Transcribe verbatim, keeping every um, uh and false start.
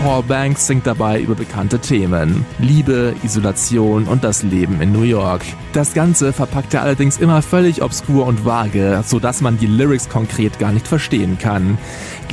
Paul Banks singt dabei über bekannte Themen: Liebe, Isolation und das Leben in New York. Das Ganze verpackt er allerdings immer völlig obskur und vage, sodass man die Lyrics konkret gar nicht verstehen kann.